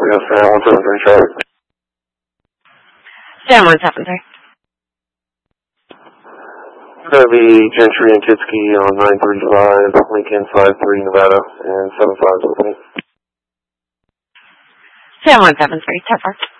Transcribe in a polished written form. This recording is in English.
Rio San 173 Charlie. San 173. That'll be Gentry and Kitsky on 935, Lincoln 53 Nevada, and 75 with me. San 173, 10-4.